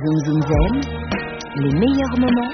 Zoom Zoom Zen, les meilleurs moments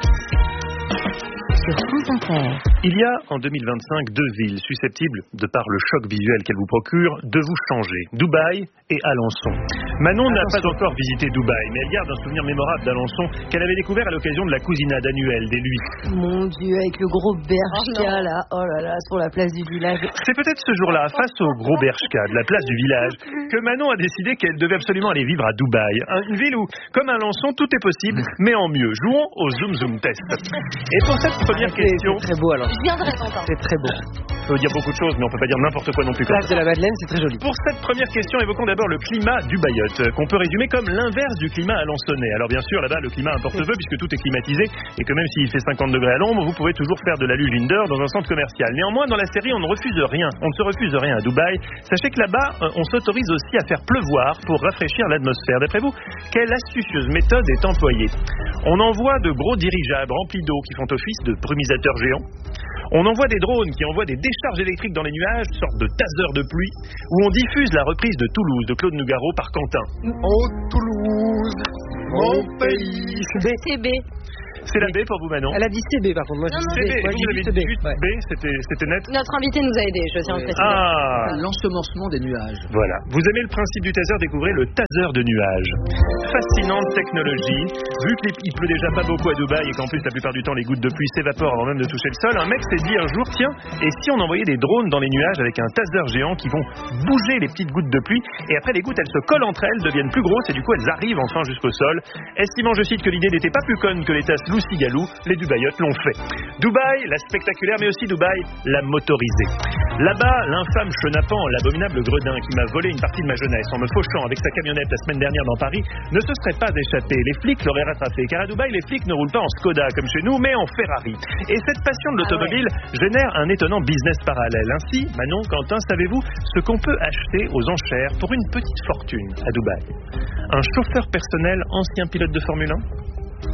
sur France Inter. Il y a en 2025 deux villes susceptibles, de par le choc visuel qu'elles vous procurent, de vous changer. Dubaï et Alençon. Manon n'a pas encore visité Dubaï, mais elle garde un souvenir mémorable d'Alençon qu'elle avait découvert à l'occasion de la cousinade annuelle des Lui. Mon Dieu, avec le gros Bershka là, oh là là, sur la place du village. C'est peut-être ce jour-là, face au gros Bershka de la place du village, que Manon a décidé qu'elle devait absolument aller vivre à Dubaï. Une ville où, comme Alençon, tout est possible, mais en mieux. Jouons au Zoom Zoom Test. Et pour cette première question... C'est très beau alors. Je viendrai t'entendre. C'est très beau. On peut dire beaucoup de choses, mais on peut pas dire n'importe quoi non plus. Place de la Madeleine, c'est très joli. Pour cette première question, évoquons d'abord le climat du Bayotte, qu'on peut résumer comme l'inverse du climat alençonnais. Alors bien sûr, là-bas, le climat importe peu puisque tout est climatisé et que même s'il fait 50 degrés à l'ombre, vous pouvez toujours faire de la luge indoor dans un centre commercial. Néanmoins, dans la série, on ne refuse rien. On ne se refuse rien à Dubaï. Sachez que là-bas, on s'autorise aussi à faire pleuvoir pour rafraîchir l'atmosphère. D'après vous, quelle astucieuse méthode est employée? On envoie de gros dirigeables remplis d'eau qui font office de brumisateurs géants. On envoie des drones qui envoient des décharges électriques dans les nuages, sorte de tasers de pluie, où on diffuse la reprise de Toulouse de Claude Nougaro par Quentin. Oh Toulouse, mon pays. C'est B. C'est la B pour vous, Manon? Elle a dit CB par contre. Moi, Non, je dis CB, B. Moi, vous j'ai avez dit dit CB. juste B, c'était net? Notre invité nous a aidés, je tiens à le préciser. Ah, L'ensemencement des nuages. voilà. Vous aimez le principe du taser, découvrez le taser de nuages. Fascinante technologie. Vu qu'il pleut déjà pas beaucoup à Dubaï et qu'en plus la plupart du temps les gouttes de pluie s'évaporent avant même de toucher le sol, un mec s'est dit un jour, tiens, et si on envoyait des drones dans les nuages avec un taser géant qui vont bouger les petites gouttes de pluie et après les gouttes elles se collent entre elles, deviennent plus grosses et du coup elles arrivent enfin jusqu'au sol. Estimant, je cite, que l'idée n'était pas plus conne que les tasses Lucy Galou, les Dubaïotes l'ont fait. Dubaï, la spectaculaire, mais aussi Dubaï, la motorisée. Là-bas, l'infâme chenapan, l'abominable gredin qui m'a volé une partie de ma jeunesse en me fauchant avec sa camionnette la semaine dernière dans Paris, ne se serait pas échappé. Les flics l'auraient rattrapé, car à Dubaï, les flics ne roulent pas en Skoda comme chez nous, mais en Ferrari. Et cette passion de l'automobile génère un étonnant business parallèle. Ainsi, Manon, Quentin, savez-vous ce qu'on peut acheter aux enchères pour une petite fortune à Dubaï? Un chauffeur personnel ancien pilote de Formule 1?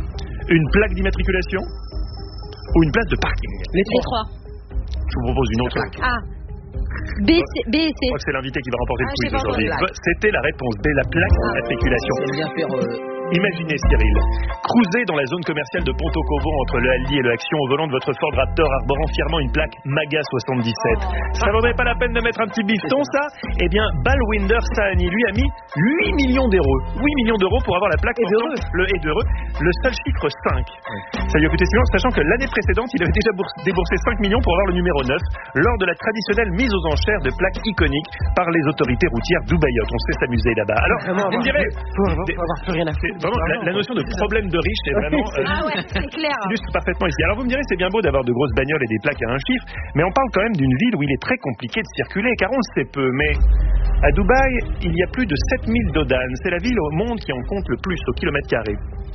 Une plaque d'immatriculation? Ou une place de parking? Les Les trois. trois. Je vous propose une autre. A. B et C. Je crois que c'est l'invité qui va remporter le Ah, quiz j'ai pas aujourd'hui. entendu. C'était la réponse B, la plaque d'immatriculation. J'aime bien faire... Imaginez, Cyril, cruiser dans la zone commerciale de Ponto-Covo entre le Aldi et le Action au volant de votre Ford Raptor arborant fièrement une plaque MAGA 77. Ça vaudrait pas la peine de mettre un petit bifton, ça? Eh bien, Balwinder Sahani, lui, a mis 8 millions d'euros. 8 millions d'euros pour avoir la plaque le seul chiffre 5. Ça lui a coûté si bien, sachant que l'année précédente, il avait déjà déboursé 5 millions pour avoir le numéro 9 lors de la traditionnelle mise aux enchères de plaques iconiques par les autorités routières dubaïotes. On sait s'amuser là-bas. Alors, vous me direz... Faut avoir plus rien à faire. Vraiment, la notion de problème de riche est vraiment Ah ouais, c'est clair. illustre parfaitement ici. Alors vous me direz, c'est bien beau d'avoir de grosses bagnoles et des plaques à un chiffre, mais on parle quand même d'une ville où il est très compliqué de circuler, car on le sait peu. Mais à Dubaï, il y a plus de 7000 dodanes. C'est la ville au monde qui en compte le plus au kilomètre carré.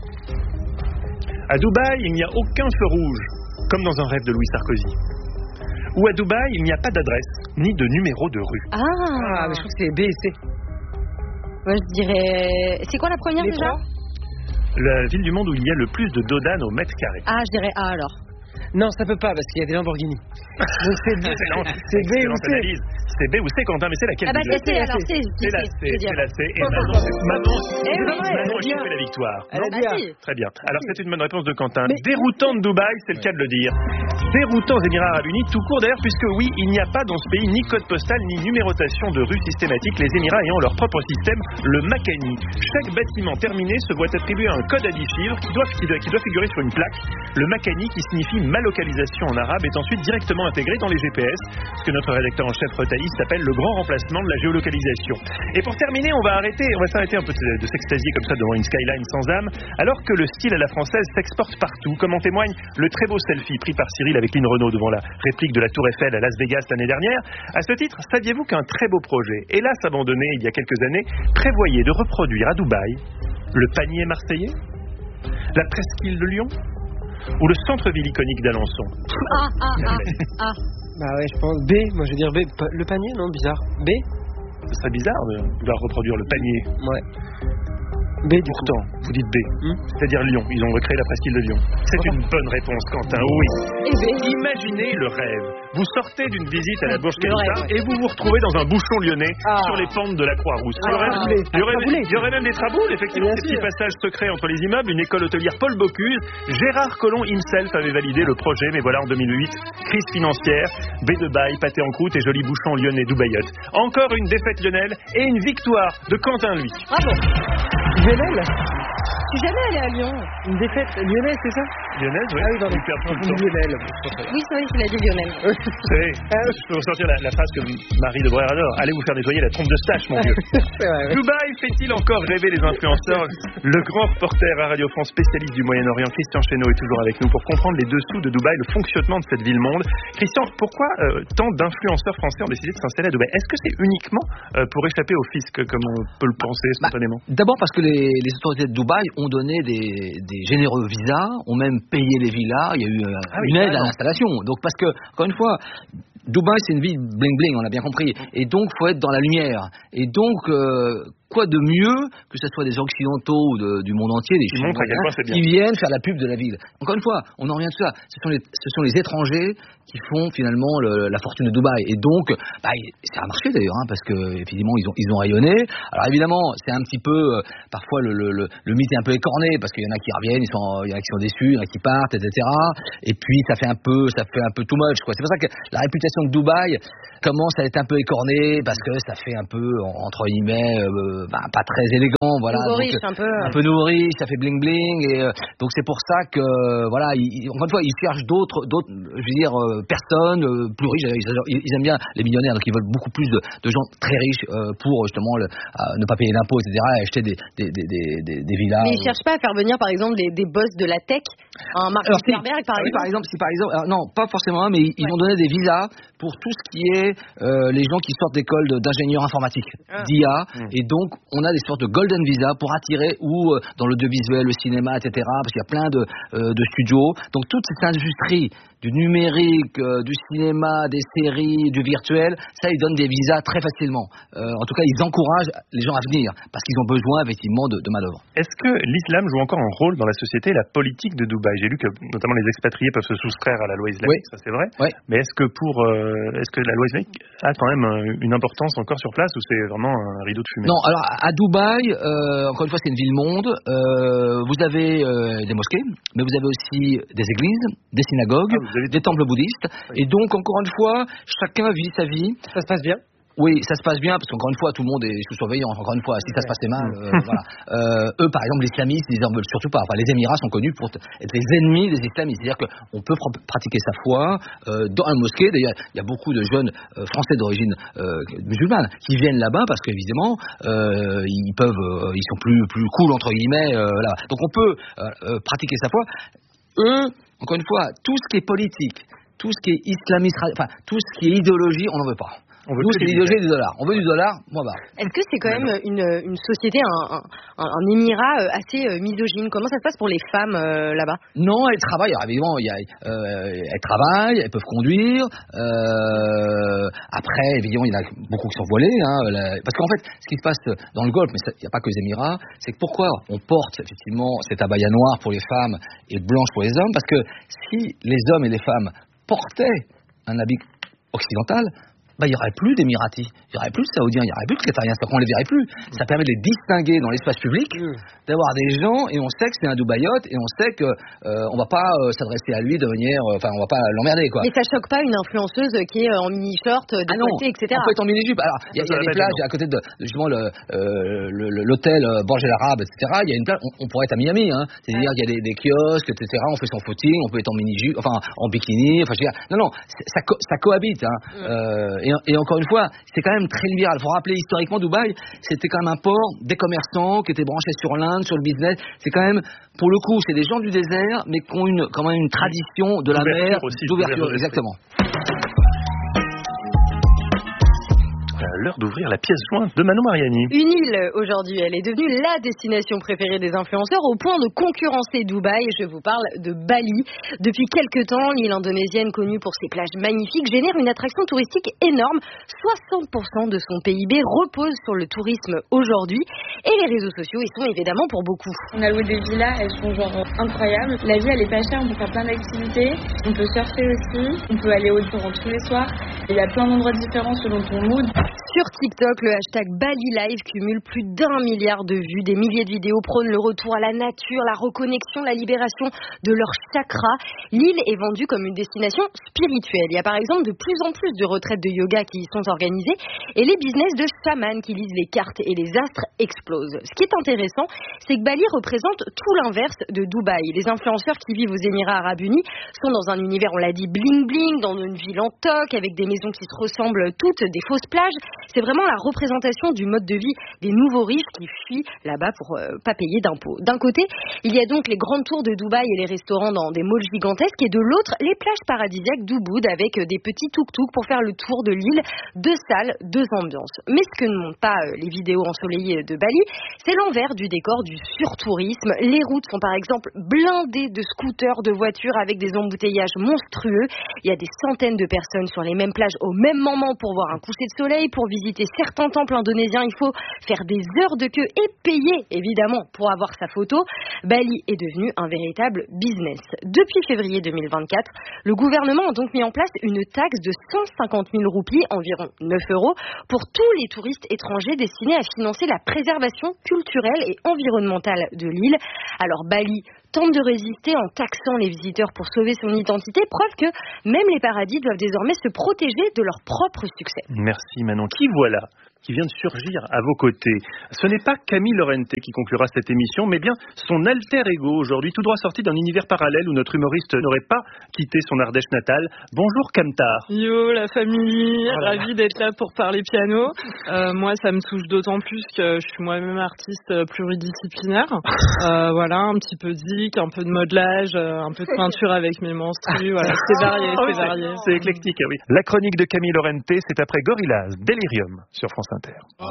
À Dubaï, il n'y a aucun feu rouge, comme dans un rêve de Louis Sarkozy. Ou à Dubaï, il n'y a pas d'adresse, ni de numéro de rue. Ah, mais je trouve que c'est B et C. Moi, je dirais... C'est quoi la première Les déjà? trois. La ville du monde où il y a le plus de dodanes au mètre carré. Ah, je dirais A alors. Non, ça peut pas parce qu'il y a des Lamborghini. Donc c'est B. C'est B ou Excellente C. analyse. C'est B ou C, Quentin, mais c'est laquelle? Ah bah déjà? c'est C alors, C. C'est la C, je veux dire. c'est la C. Et Manon Eh oui. a chopé la victoire. Elle a Bah dit A. si. Très bien. Alors c'est une bonne réponse de Quentin. Mais- Déroutant de Dubaï, c'est le cas de le dire. Déroutant aux Émirats Arabes Unis, tout court d'ailleurs, puisque oui, il n'y a pas dans ce pays ni code postal ni numérotation de rue systématique, les Émirats ayant leur propre système, le Makani. Chaque bâtiment terminé se voit attribuer un code à 10 chiffres qui doit figurer sur une plaque. Le Makani, qui signifie ma localisation en arabe, est ensuite directement intégré dans les GPS, ce que notre rédacteur en chef Retaïs appelle le grand remplacement de la géolocalisation. Et pour terminer, on va s'arrêter un peu de s'extasier comme ça devant une skyline sans âme, alors que le style à la française s'exporte partout, comme en témoigne le très beau selfie pris par Cyril avec Lynn Renault devant la réplique de la Tour Eiffel à Las Vegas l'année dernière. À ce titre, saviez-vous qu'un très beau projet, hélas abandonné il y a quelques années, prévoyait de reproduire à Dubaï le panier marseillais, la presqu'île de Lyon ou le centre-ville iconique d'Alençon? A. Bah ouais, je pense B. Moi, je vais dire B. Le panier, non, bizarre. B. Ce serait bizarre de vouloir reproduire le panier. Ouais. B du coup. Pourtant, vous dites B, c'est-à-dire Lyon. Ils ont recréé la presqu'île de Lyon. C'est une bonne réponse, Quentin, oui. Et B. Imaginez le rêve. Vous sortez d'une visite à la Burj Le rêve, Khalifa et vous vous retrouvez dans un bouchon lyonnais sur les pentes de la Croix-Rousse. Il y aurait même des traboules, effectivement, ces petits passages secrets entre les immeubles. Une école hôtelière Paul Bocuse. Gérard Collomb himself avait validé le projet, mais voilà, en 2008, crise financière, baie de Baille, pâté en croûte et joli bouchon lyonnais d'Ubayotte. Encore une défaite lyonnaise et une victoire de Quentin, lui. Bravo. Lionel, Je suis jamais allé à Lyon. une défaite lyonnaise, c'est ça? Lyonnaise, oui. Ah oui, Ils perdent tout le temps. Lionel. Oui, c'est vrai qu'il a dit Lionel. Je peux ressortir la phrase que Marie de Breuer adore. Allez vous faire nettoyer la trompe de stache, mon vieux. C'est vrai, ouais. Dubaï fait-il encore rêver les influenceurs? Le grand reporter à Radio France spécialiste du Moyen-Orient, Christian Chesneau, est toujours avec nous pour comprendre les dessous de Dubaï, le fonctionnement de cette ville-monde. Christian, pourquoi tant d'influenceurs français ont décidé de s'installer à Dubaï? Est-ce que c'est uniquement pour échapper au fisc, comme on peut le penser spontanément? D'abord parce que les autorités de Dubaï ont donné des généreux visas, ont même payé les villas, il y a eu une aide à l'installation. Donc parce que, encore une fois, Dubaï c'est une ville bling bling, on a bien compris, et donc faut être dans la lumière. Et donc quoi de mieux que ce soit des occidentaux ou du monde entier, des Chinois qui viennent faire la pub de la ville. Encore une fois, on en revient de ça. Ce sont les étrangers qui font finalement la fortune de Dubaï. Et donc, ça a marché d'ailleurs, parce que effectivement ils ont rayonné. Alors évidemment, c'est un petit peu parfois le mythe est un peu écorné parce qu'il y en a qui reviennent, il y en a qui sont déçus, il y en a qui partent, etc. Et puis ça fait un peu too much, quoi. C'est pour ça que la réputation de Dubaï commence à être un peu écornée parce que ça fait un peu entre guillemets pas très élégant, voilà. Nouveau-riche, un peu nouveau-riche, ça fait bling bling, et donc c'est pour ça que voilà, encore une fois, ils cherchent d'autres, je veux dire, personnes plus riches. Ils aiment bien les millionnaires, donc ils veulent beaucoup plus de gens très riches pour justement ne pas payer d'impôts, etc., et acheter des villas. Mais ils cherchent pas à faire venir, par exemple, des boss de la tech, un Mark Zuckerberg, par exemple. Par exemple, non, pas forcément, mais ils ont donné des visas pour tout ce qui est les gens qui sortent d'écoles d'ingénieurs informatiques, d'IA, et donc on a des sortes de golden visa pour attirer ou dans l'audiovisuel, le cinéma, etc., parce qu'il y a plein de studios. Donc toute cette industrie du numérique, du cinéma, des séries, du virtuel, ça ils donnent des visas très facilement. En tout cas, ils encouragent les gens à venir parce qu'ils ont besoin effectivement de main-d'œuvre. Est-ce que l'islam joue encore un rôle dans la société et la politique de Dubaï? J'ai lu que notamment les expatriés peuvent se soustraire à la loi islamique, ça c'est vrai. Oui. Mais est-ce que la loi islamique a quand même une importance encore sur place ou c'est vraiment un rideau de fumée? Non, alors à Dubaï, encore une fois, c'est une ville-monde. Vous avez des mosquées, mais vous avez aussi des églises, des synagogues, des temples bouddhistes. Oui. Et donc, encore une fois, chacun vit sa vie. Ça se passe bien? Oui, ça se passe bien, parce qu'encore une fois, tout le monde est sous surveillance. Encore une fois, si ça se passait mal, voilà. Eux, par exemple, les islamistes, ils en veulent surtout pas. Enfin, les Émirats sont connus pour être les ennemis des islamistes. C'est-à-dire qu'on peut pratiquer sa foi dans un mosquée. D'ailleurs, il y a beaucoup de jeunes Français d'origine musulmane qui viennent là-bas parce qu'évidemment, ils sont plus cool, entre guillemets, là. Donc, on peut pratiquer sa foi. Eux, encore une fois, tout ce qui est politique, tout ce qui est islamiste, enfin, tout ce qui est idéologie, on n'en veut pas. Nous, c'est l'idéologie du dollar. On veut du dollar, moi, bah. Est-ce que c'est quand même une société, un émirat assez misogyne? Comment ça se passe pour les femmes là-bas? Non, elles travaillent. Alors, évidemment, elles travaillent, elles peuvent conduire. Après, évidemment, il y en a beaucoup qui sont voilés. Parce qu'en fait, ce qui se passe dans le Golfe, mais il n'y a pas que les Émirats, c'est que pourquoi on porte effectivement cet abaya noir pour les femmes et blanche pour les hommes? Parce que si les hommes et les femmes portaient un habit occidental, il n'y aurait plus d'Émiratis, il n'y aurait plus de Saoudiens, il n'y aurait plus de Qatariens, c'est-à-dire qu'on ne les verrait plus. Ça permet de les distinguer dans l'espace public, d'avoir des gens, et on sait que c'est un Dubaïote, et on sait que on va pas s'adresser à lui de manière, on va pas l'emmerder, quoi. Mais ça choque pas une influenceuse qui est en mini-short, décoiffée, etc. On peut être en mini-jupe. Alors, il y a des plages à côté de justement l'hôtel Burj Al Arab, etc. Il y a une plage, on pourrait être à Miami, c'est-à-dire qu'il y a des kiosques, etc. On fait son footing, on peut être en mini-jupe, enfin en bikini, enfin je veux dire, non, ça cohabite, Et encore une fois, c'est quand même très libéral. Il faut rappeler historiquement, Dubaï, c'était quand même un port des commerçants qui étaient branchés sur l'Inde, sur le business. C'est quand même, pour le coup, c'est des gens du désert, mais qui ont quand même une tradition de la mer, d'ouverture, exactement. L'heure d'ouvrir la pièce jointe de Manon Mariani. Une île, aujourd'hui, elle est devenue la destination préférée des influenceurs au point de concurrencer Dubaï. Je vous parle de Bali. Depuis quelques temps, l'île indonésienne, connue pour ses plages magnifiques, génère une attraction touristique énorme. 60% de son PIB repose sur le tourisme aujourd'hui. Et les réseaux sociaux y sont évidemment pour beaucoup. On a loué des villas, elles sont incroyables. La vie, elle est pas chère, on peut faire plein d'activités. On peut surfer aussi, on peut aller au restaurant tous les soirs. Il y a plein d'endroits différents selon ton mood. Sur TikTok, le hashtag Bali Live cumule plus d'1 milliard de vues. Des milliers de vidéos prônent le retour à la nature, la reconnexion, la libération de leur chakra. L'île est vendue comme une destination spirituelle. Il y a par exemple de plus en plus de retraites de yoga qui y sont organisées et les business de chamans qui lisent les cartes et les astres explosent. Ce qui est intéressant, c'est que Bali représente tout l'inverse de Dubaï. Les influenceurs qui vivent aux Émirats Arabes Unis sont dans un univers, on l'a dit, bling bling, dans une ville en toc, avec des maisons qui se ressemblent toutes, des fausses plages. C'est vraiment la représentation du mode de vie des nouveaux riches qui fuient là-bas pour pas payer d'impôts. D'un côté, il y a donc les grandes tours de Dubaï et les restaurants dans des malls gigantesques, et de l'autre, les plages paradisiaques d'Ubud avec des petits tuk-tuk pour faire le tour de l'île. 2 salles, 2 ambiances. Mais ce que ne montrent pas les vidéos ensoleillées de Bali, c'est l'envers du décor du surtourisme. Les routes sont par exemple blindées de scooters, de voitures avec des embouteillages monstrueux. Il y a des centaines de personnes sur les mêmes plages au même moment pour voir un coucher de soleil, pour visiter certains temples indonésiens. Il faut faire des heures de queue et payer, évidemment, pour avoir sa photo. Bali est devenu un véritable business. Depuis février 2024, le gouvernement a donc mis en place une taxe de 150 000 roupies, environ 9 €, pour tous les touristes étrangers destinés à financer la préservation culturelle et environnementale de l'île. Alors Bali tente de résister en taxant les visiteurs pour sauver son identité, preuve que même les paradis doivent désormais se protéger de leur propre succès. Merci Manon. Qui voilà qui vient de surgir à vos côtés. Ce n'est pas Camille Lorente qui conclura cette émission, mais bien son alter ego aujourd'hui, tout droit sorti d'un univers parallèle où notre humoriste n'aurait pas quitté son Ardèche natale. Bonjour Kamtar. Yo la famille, ravi d'être là pour parler piano. Moi ça me touche d'autant plus que je suis moi-même artiste pluridisciplinaire. Voilà, un petit peu de zik, un peu de modelage, un peu de peinture avec mes menstrues. Voilà, c'est varié, c'est varié. C'est éclectique, oui. La chronique de Camille Lorente, c'est après Gorillaz, Delirium sur France Inter.